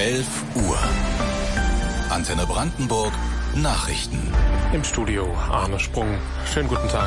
11 Uhr. Antenne Brandenburg Nachrichten. Im Studio Arne Sprung. Schönen guten Tag.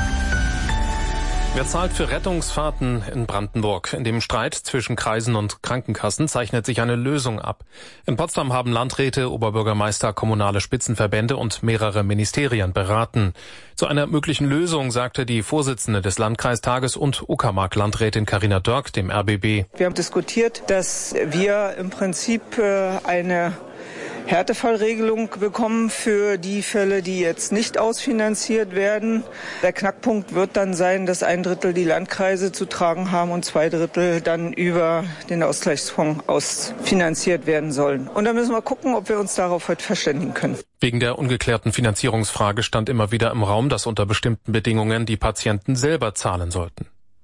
Wer zahlt für Rettungsfahrten in Brandenburg? In dem Streit zwischen Kreisen und Krankenkassen zeichnet sich eine Lösung ab. In Potsdam haben Landräte, Oberbürgermeister, kommunale Spitzenverbände und mehrere Ministerien beraten. Zu einer möglichen Lösung sagte die Vorsitzende des Landkreistages und Uckermark-Landrätin Carina Dörk dem RBB. Wir haben diskutiert, dass wir im Prinzip eine Härtefallregelung bekommen für die Fälle, die jetzt nicht ausfinanziert werden. Der Knackpunkt wird dann sein, dass 1/3 die Landkreise zu tragen haben und 2/3 dann über den Ausgleichsfonds ausfinanziert werden sollen. Und dann müssen wir gucken, ob wir uns darauf heute verständigen können. Wegen der ungeklärten Finanzierungsfrage stand immer wieder im Raum, dass unter bestimmten Bedingungen die Patienten selber zahlen sollten.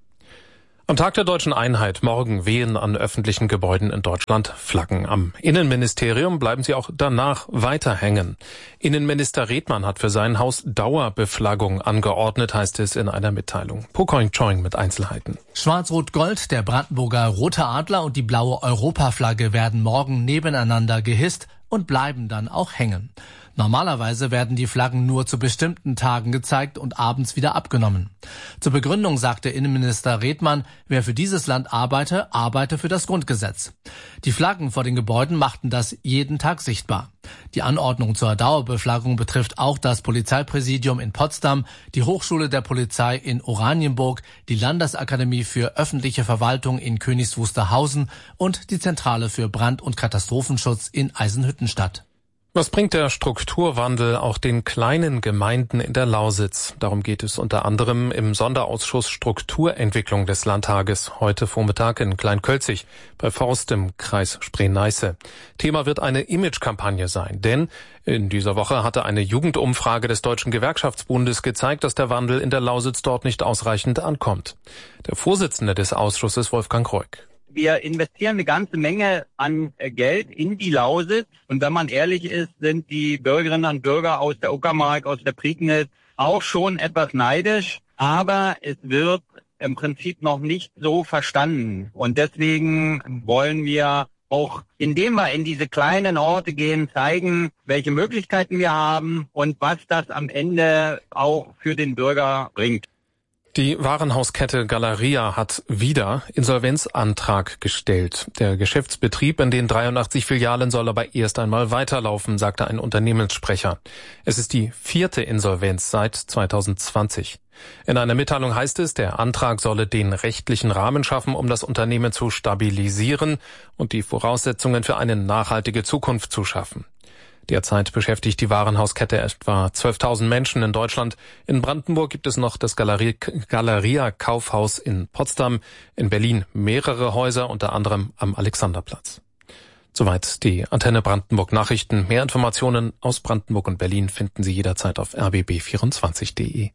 Am Tag der Deutschen Einheit morgen wehen an öffentlichen Gebäuden in Deutschland Flaggen. Am Innenministerium bleiben sie auch danach weiter hängen. Innenminister Redmann hat für sein Haus Dauerbeflaggung angeordnet, heißt es in einer Mitteilung. Pocoing Choing mit Einzelheiten. Schwarz-Rot-Gold, der Brandenburger Rote Adler und die blaue Europaflagge werden morgen nebeneinander gehisst und bleiben dann auch hängen. Normalerweise werden die Flaggen nur zu bestimmten Tagen gezeigt und abends wieder abgenommen. Zur Begründung sagte Innenminister Redmann, wer für dieses Land arbeite für das Grundgesetz. Die Flaggen vor den Gebäuden machten das jeden Tag sichtbar. Die Anordnung zur Dauerbeflaggung betrifft auch das Polizeipräsidium in Potsdam, die Hochschule der Polizei in Oranienburg, die Landesakademie für öffentliche Verwaltung in Königs Wusterhausen und die Zentrale für Brand- und Katastrophenschutz in Eisenhüttenstadt. Was bringt der Strukturwandel auch den kleinen Gemeinden in der Lausitz? Darum geht es unter anderem im Sonderausschuss Strukturentwicklung des Landtages heute Vormittag in Kleinkölzig bei Forst im Kreis Spree-Neiße. Thema wird eine Imagekampagne sein, denn in dieser Woche hatte eine Jugendumfrage des Deutschen Gewerkschaftsbundes gezeigt, dass der Wandel in der Lausitz dort nicht ausreichend ankommt. Der Vorsitzende des Ausschusses, Wolfgang Reuk. Wir investieren eine ganze Menge an Geld in die Lausitz. Und wenn man ehrlich ist, sind die Bürgerinnen und Bürger aus der Uckermark, aus der Prignitz auch schon etwas neidisch. Aber es wird im Prinzip noch nicht so verstanden. Und deswegen wollen wir auch, indem wir in diese kleinen Orte gehen, zeigen, welche Möglichkeiten wir haben und was das am Ende auch für den Bürger bringt. Die Warenhauskette Galeria hat wieder Insolvenzantrag gestellt. Der Geschäftsbetrieb in den 83 Filialen soll aber erst einmal weiterlaufen, sagte ein Unternehmenssprecher. Es ist die 4. Insolvenz seit 2020. In einer Mitteilung heißt es, der Antrag solle den rechtlichen Rahmen schaffen, um das Unternehmen zu stabilisieren und die Voraussetzungen für eine nachhaltige Zukunft zu schaffen. Derzeit beschäftigt die Warenhauskette etwa 12.000 Menschen in Deutschland. In Brandenburg gibt es noch das Galeria Kaufhaus in Potsdam, in Berlin mehrere Häuser, unter anderem am Alexanderplatz. Soweit die Antenne Brandenburg Nachrichten. Mehr Informationen aus Brandenburg und Berlin finden Sie jederzeit auf rbb24.de.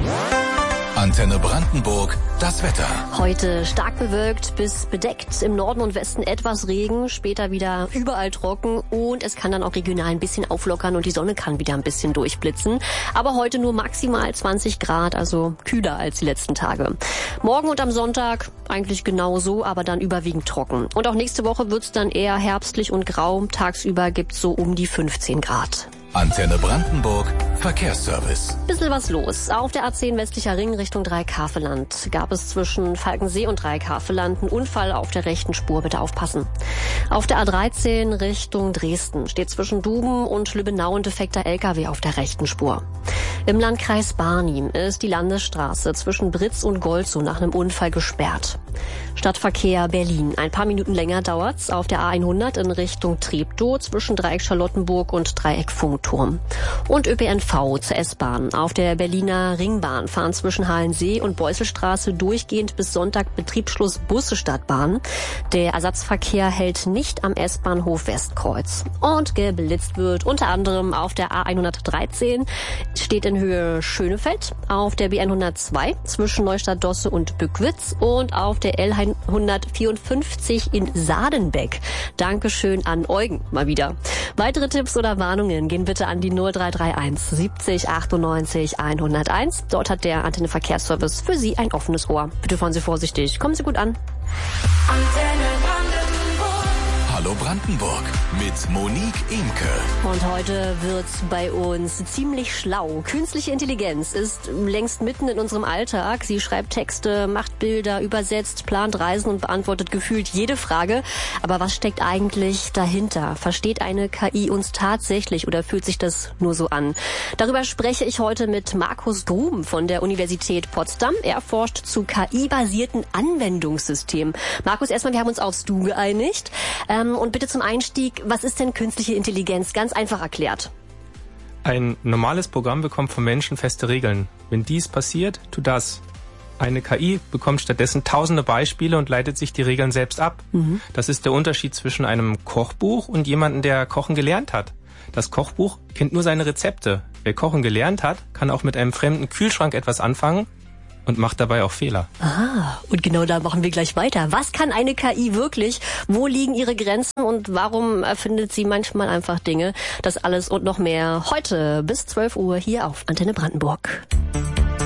Antenne Brandenburg, das Wetter. Heute stark bewölkt bis bedeckt. Im Norden und Westen etwas Regen, später wieder überall trocken und es kann dann auch regional ein bisschen auflockern und die Sonne kann wieder ein bisschen durchblitzen. Aber heute nur maximal 20 Grad, also kühler als die letzten Tage. Morgen und am Sonntag eigentlich genauso, aber dann überwiegend trocken. Und auch nächste Woche wird's dann eher herbstlich und grau. Tagsüber gibt's so um die 15 Grad. Antenne Brandenburg, Verkehrsservice. Bisschen was los. Auf der A10 westlicher Ring Richtung Dreieck-Havelland gab es zwischen Falkensee und Dreieck-Havelland einen Unfall auf der rechten Spur. Bitte aufpassen. Auf der A13 Richtung Dresden steht zwischen Duben und Lübbenau ein defekter LKW auf der rechten Spur. Im Landkreis Barnim ist die Landesstraße zwischen Britz und Golzow nach einem Unfall gesperrt. Stadtverkehr Berlin. Ein paar Minuten länger dauert's auf der A100 in Richtung Treptow zwischen Dreieck Charlottenburg und Dreieck Funkturm. Und ÖPNV zur S-Bahn. Auf der Berliner Ringbahn fahren zwischen Halensee und Beusselstraße durchgehend bis Sonntag Betriebsschluss Busse Stadtbahn. Der Ersatzverkehr hält nicht am S-Bahnhof Westkreuz. Und geblitzt wird unter anderem auf der A113 steht in Höhe Schönefeld, auf der B102 zwischen Neustadt-Dosse und Bückwitz und auf der L154 in Sadenbeck. Dankeschön an Eugen mal wieder. Weitere Tipps oder Warnungen gehen bitte an die 0331 70 98 101. Dort hat der Antenne Verkehrsservice für Sie ein offenes Ohr. Bitte fahren Sie vorsichtig. Kommen Sie gut an. Hallo Brandenburg. Brandenburg mit Monique Imke. Und heute wird's bei uns ziemlich schlau. Künstliche Intelligenz ist längst mitten in unserem Alltag. Sie schreibt Texte, macht Bilder, übersetzt, plant Reisen und beantwortet gefühlt jede Frage. Aber was steckt eigentlich dahinter? Versteht eine KI uns tatsächlich oder fühlt sich das nur so an? Darüber spreche ich heute mit Markus Grubben von der Universität Potsdam. Er forscht zu KI-basierten Anwendungssystemen. Markus, erstmal, wir haben uns aufs Du geeinigt. Und bitte zum Einstieg, was ist denn künstliche Intelligenz? Ganz einfach erklärt. Ein normales Programm bekommt vom Menschen feste Regeln. Wenn dies passiert, tu das. Eine KI bekommt stattdessen tausende Beispiele und leitet sich die Regeln selbst ab. Das ist der Unterschied zwischen einem Kochbuch und jemandem, der Kochen gelernt hat. Das Kochbuch kennt nur seine Rezepte. Wer Kochen gelernt hat, kann auch mit einem fremden Kühlschrank etwas anfangen und macht dabei auch Fehler. Ah, und genau da machen wir gleich weiter. Was kann eine KI wirklich? Wo liegen ihre Grenzen und warum erfindet sie manchmal einfach Dinge? Das alles und noch mehr heute bis 12 Uhr hier auf Antenne Brandenburg.